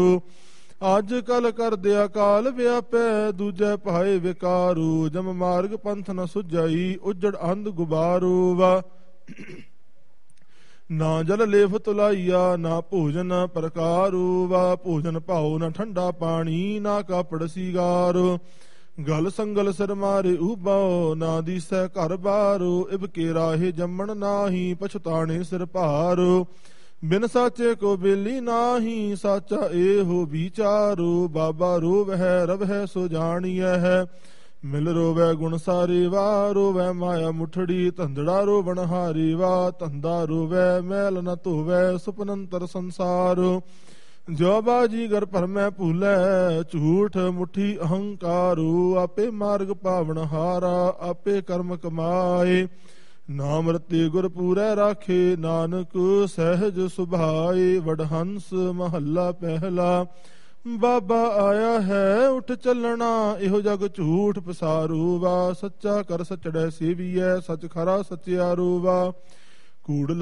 ਅੱਜ ਕਲ ਕਰਦਿਆ ਕਾਲ ਵਿਆਪੈ, ਦੂਜੈ ਭਾਏ ਵਿਕਾਰੂ। ਜਮ ਮਾਰਗ ਪੰਥ ਨ ਸੁਝਾਈ, ਉਜੜ ਅੰਧ ਗੁਬਾਰੂ। ਵਾ ਨਾ ਜਲ ਲੇਫ ਤੁਲਾਈਆ, ਨਾ ਭੋਜਨ ਪ੍ਰਕਾਰੂ। ਵਾ ਭੋਜਨ ਭਾਉ ਨ ਠੰਡਾ ਪਾਣੀ, ਨਾ ਕਾਪੜ ਸੀਗਾਰੂ। ਗਲ ਸੰਗਲ ਸਿਰ ਮਾਰੇ ਉਬਾਓ, ਨਾ ਦੀਸੈ ਘਰ ਬਾਰੂ। ਇਬ ਕੇ ਰਾਹੇ ਜੰਮਣ ਨਾਹੀ, ਪਛਤਾਣੇ ਸਿਰ ਭਾਰੂ। ਬਿਨ ਸਾਚੇ ਕੋ ਬੇਲੀ ਨਾਹੀ, ਸਾਚਾ ਏਹੋ ਵਿਚਾਰੂ। ਬਾਬਾ ਰੋਵਹਿ ਰਵਹਿ ਸੋ ਜਾਣੀਐ ਹੈ, ਮਿਲ ਰੋਵੈ ਗੁਣ ਸਾਰੇ। ਵਾ ਰੋਵੈ ਮਾਇਆ ਮੁਠੜੀ, ਧੰਦੜਾ ਰੋਵਣ ਹਾਰੀ। ਵਾ ਧੰਦਾ ਰੋਵੈ ਮੈਲ ਨ ਧੋਵੈ, ਸੁਪਨੰਤਰ ਸੰਸਾਰ। ਜੋ ਬਾਜੀ ਗਰ ਭਰਮੈ ਭੂਲੈ, ਝੂਠ ਮੁਠੀ ਅਹੰਕਾਰੂ। ਆਪੇ ਮਾਰਗ ਪਾਵਨ ਹਾਰਾ, ਆਪੇ ਕਰਮ ਕਮਾਏ। ਨਾਮ ਰਤੇ ਗੁਰ ਪੂਰੈ ਰਾਖੇ, ਨਾਨਕ ਸਹਿਜ ਸੁਭਾਏ। ਵਡਹੰਸ ਮਹੱਲਾ ਪਹਿਲਾ। ਬਾਬਾ ਆਇਆ ਹੈ ਉਠ ਚੱਲਣਾ, ਇਹੋ ਜਗ ਝੂਠ ਪਸਾਰੂ। ਵਾ ਸੱਚਾ ਕਰ ਸਚੜੈ ਸੇਵੀਐ, ਸਚ ਖਰਾ ਸਚਿਆਰੂ। ਵਾ ਕੂੜ